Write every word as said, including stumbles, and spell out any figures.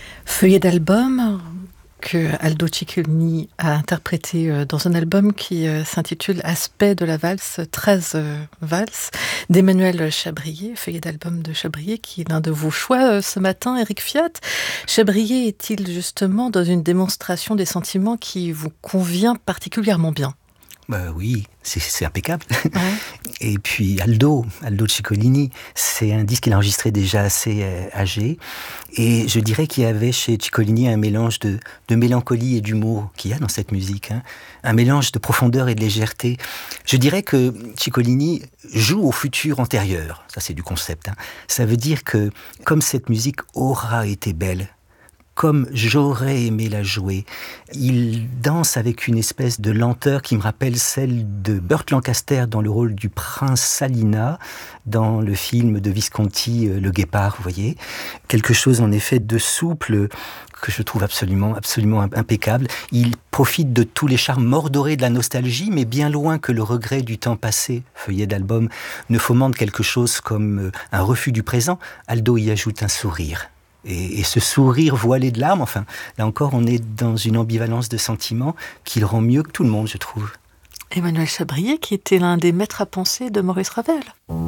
Feuillet d'album que Aldo Ciccolini a interprété dans un album qui s'intitule Aspect de la valse, treize valses d'Emmanuel Chabrier, feuillet d'album de Chabrier qui est l'un de vos choix ce matin, Éric Fiat. Chabrier est-il justement dans une démonstration des sentiments qui vous convient particulièrement bien? Bah oui, c'est, c'est impeccable. Ouais. Et puis Aldo, Aldo Ciccolini, c'est un disque qu'il a enregistré déjà assez euh, âgé. Et je dirais qu'il y avait chez Ciccolini un mélange de, de mélancolie et d'humour qu'il y a dans cette musique. Hein. Un mélange de profondeur et de légèreté. Je dirais que Ciccolini joue au futur antérieur. Ça, c'est du concept. Hein. Ça veut dire que comme cette musique aura été belle, comme j'aurais aimé la jouer. Il danse avec une espèce de lenteur qui me rappelle celle de Burt Lancaster dans le rôle du prince Salina, dans le film de Visconti, Le Guépard, vous voyez. Quelque chose en effet de souple que je trouve absolument, absolument impeccable. Il profite de tous les charmes mordorés de la nostalgie, mais bien loin que le regret du temps passé. Feuillet d'album ne fomente quelque chose comme un refus du présent. Aldo y ajoute un sourire. Et, et ce sourire voilé de larmes, enfin, là encore, on est dans une ambivalence de sentiments qui le rend mieux que tout le monde, je trouve. Emmanuel Chabrier, qui était l'un des maîtres à penser de Maurice Ravel.